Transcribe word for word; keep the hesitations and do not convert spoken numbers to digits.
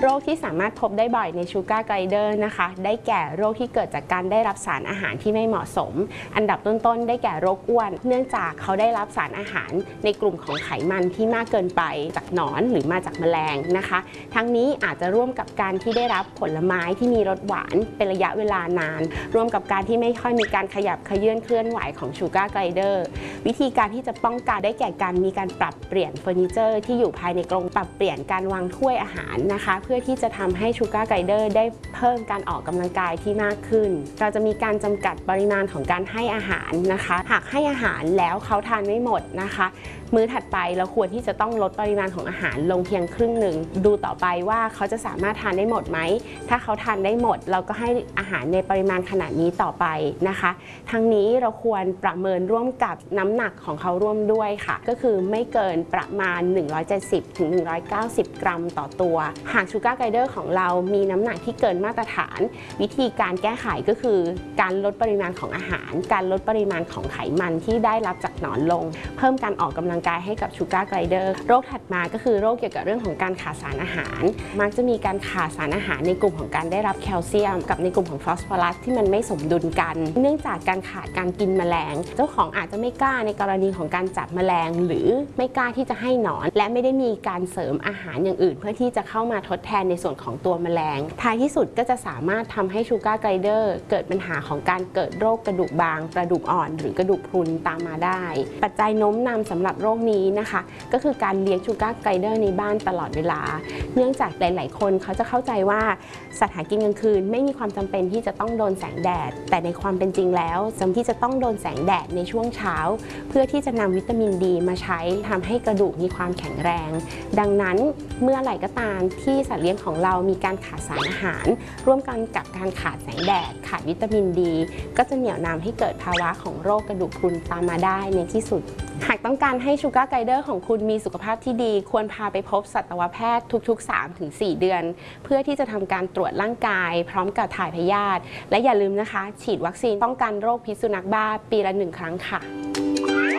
โรคที่สามารถพบได้บ่อยในชูการ์ไกลเดอร์นะคะได้แก่โรคที่เกิดจากการได้รับสารอาหารที่ไม่เหมาะสมอันดับต้นๆได้แก่โรคอ้วนเนื่องจากเขาได้รับสารอาหารในกลุ่มของไขมันที่มากเกินไปจากหนอนหรือมาจากแมลงนะคะทั้งนี้อาจจะร่วมกับการที่ได้รับผลไม้ที่มีรสหวานเป็นระยะเวลานานร่วมกับการที่ไม่ค่อยมีการขยับเขยื้อนเคลื่อนไหวของชูการ์ไกลเดอร์วิธีการที่จะป้องกันได้แก่การมีการปรับเปลี่ยนเฟอร์นิเจอร์ที่อยู่ภายในกรงปรับเปลี่ยนการวางถ้วยอาหารนะคะเพื่อที่จะทำให้ชูการ์ไกลเดอร์ได้เพิ่มการออกกำลังกายที่มากขึ้นเราจะมีการจำกัดปริมาณของการให้อาหารนะคะหากให้อาหารแล้วเขาทานไม่หมดนะคะมื้อถัดไปเราควรที่จะต้องลดปริมาณของอาหารลงเพียงครึ่งหนึ่งดูต่อไปว่าเขาจะสามารถทานได้หมดไหมถ้าเขาทานได้หมดเราก็ให้อาหารในปริมาณขนาดนี้ต่อไปนะคะทั้งนี้เราควรประเมินร่วมกับน้ำหนักของเขาร่วมด้วยค่ะก็คือไม่เกินประมาณหนึ่งร้อยเจ็ดสิบถึงหนึ่งร้อยเก้าสิบกรัมต่อตัวหากชูการ์ไกลเดอร์ของเรามีน้ำหนักที่เกินมาตรฐานวิธีการแก้ไขก็คือการลดปริมาณของอาหารการลดปริมาณของไขมันที่ได้รับจากหนอนลงเพิ่มการออกกำลังกายให้กับชูการ์ไกลเดอร์โรคถัดมาก็คือโรคเกี่ยวกับเรื่องของการขาดสารอาหารมักจะมีการขาดสารอาหารในกลุ่มของการได้รับแคลเซียมกับในกลุ่มของฟอสฟอรัสที่มันไม่สมดุลกันเนื่องจากการขาดการกินแมลงเจ้าของอาจจะไม่กล้าในกรณีของการจับแมลงหรือไม่กล้าที่จะให้หนอนและไม่ได้มีการเสริมอาหารอย่างอื่นเพื่อที่จะเข้ามาทดแทนในส่วนของตัวแมลงท้ายที่สุดก็จะสามารถทำให้ชูการ์ไกลเดอร์เกิดปัญหาของการเกิดโรคกระดูกบางกระดูกอ่อนหรือกระดูกพรุนตามมาได้ปัจจัยโน้มนำสำหรับโรคนี้นะคะก็คือการเลี้ยงชูการ์ไกลเดอร์ในบ้านตลอดเวลาเนื่องจากหลายๆคนเขาจะเข้าใจว่าสัตว์หากินกลางคืนไม่มีความจำเป็นที่จะต้องโดนแสงแดดแต่ในความเป็นจริงแล้วจำที่จะต้องโดนแสงแดดในช่วงเช้าเพื่อที่จะนำวิตามินดีมาใช้ทำให้กระดูกมีความแข็งแรงดังนั้นเมื่อไหร่ก็ตามที่สัตว์เลี้ยงของเรามีการขาดสารอาหารร่วมกันกับการขาดแสงแดดขาดวิตามินดีก็จะเหนี่ยวนำให้เกิดภาวะของโรคกระดูกพรุนตามมาได้ในที่สุดหากต้องการให้ชูการ์ไกลเดอร์ของคุณมีสุขภาพที่ดีควรพาไปพบสัตวแพทย์ทุกๆ สามถึงสี่ เดือนเพื่อที่จะทำการตรวจร่างกายพร้อมกับถ่ายพยาธิและอย่าลืมนะคะฉีดวัคซีนป้องกันโรคพิษสุนัขบ้าปีละหนึ่งครั้งค่ะ